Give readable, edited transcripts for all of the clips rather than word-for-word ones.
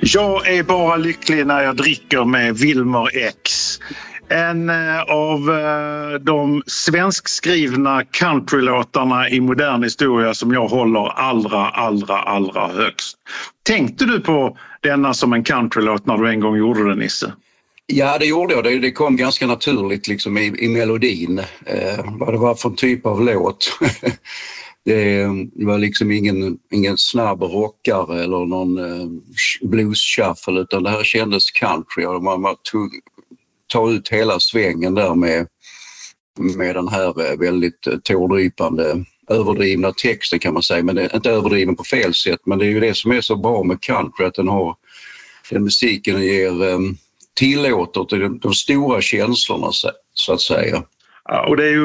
Jag är bara lycklig när jag dricker med Wilmer X. En av de svenskskrivna countrylåtarna i modern historia som jag håller allra högst. Tänkte du på denna som en countrylåt när du en gång gjorde den, Nisse? Ja, det gjorde jag. Det kom ganska naturligt liksom i melodin. Vad det var för typ av låt. Det var liksom ingen snabb rockare eller någon blues shuffle, utan det här kändes country och man var ta ut hela svängen där med den här väldigt tårdrypande, överdrivna texten kan man säga, men det är inte överdriven på fel sätt, men det är ju det som är så bra med country, att den musiken tillåter till de stora känslorna så att säga. Ja, och det är ju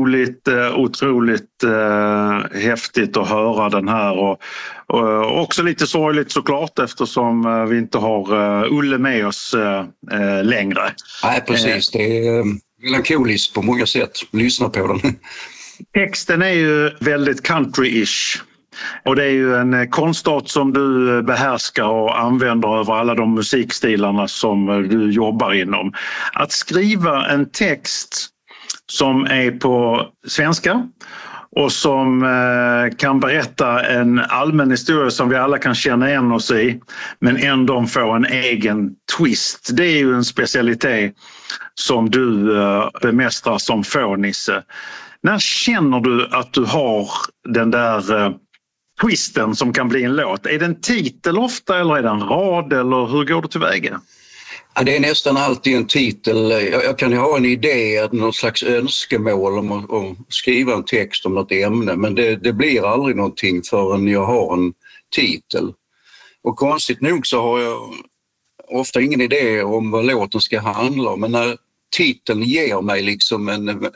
otroligt häftigt att höra den här och också lite sorgligt såklart, eftersom vi inte har Olle med oss längre. Nej, precis. Det är melankoliskt på många sätt. Lyssna på den. Texten är ju väldigt country-ish. Och det är ju en konstart som du behärskar och använder över alla de musikstilarna som du jobbar inom. Att skriva en text som är på svenska och som kan berätta en allmän historia som vi alla kan känna igen oss i, men ändå få en egen twist. Det är ju en specialitet som du bemästrar som få, Nisse. När känner du att du har den där twisten som kan bli en låt? Är det en titel ofta eller är det en rad, eller hur går du tillväga? Ja, det är nästan alltid en titel. Jag kan ju ha en idé, någon slags önskemål om att skriva en text om något ämne, men det blir aldrig någonting förrän jag har en titel. Och konstigt nog så har jag ofta ingen idé om vad låten ska handla om, men när titeln ger mig liksom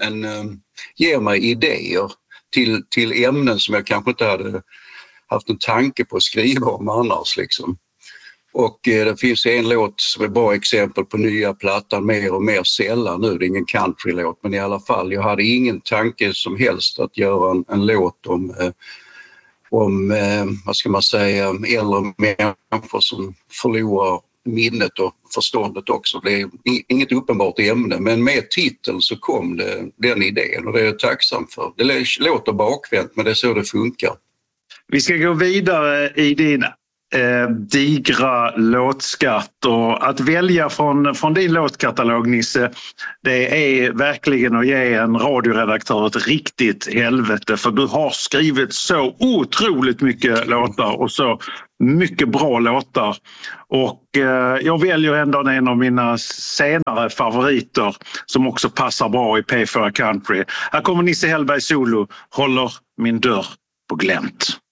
ger mig idéer till ämnen som jag kanske inte hade haft en tanke på att skriva om annars liksom. Och det finns en låt som är bra exempel på nya plattan, Mer och mer sällan nu. Det är ingen countrylåt, men i alla fall. Jag hade ingen tanke som helst att göra en låt om vad ska man säga, äldre människor som förlorar minnet och förståndet också. Det är inget uppenbart ämne, men med titeln så kom den idén och det är jag tacksam för. Det låter bakvänt, men det är så det funkar. Vi ska gå vidare i din digra låtskatt, och att välja från din låtkatalog, Nisse, det är verkligen att ge en radioredaktör ett riktigt helvete, för du har skrivit så otroligt mycket låtar och så mycket bra låtar, och jag väljer ändå en av mina senare favoriter som också passar bra i P4 Country. Här kommer Nisse Hellberg solo, Håller min dörr på glänt.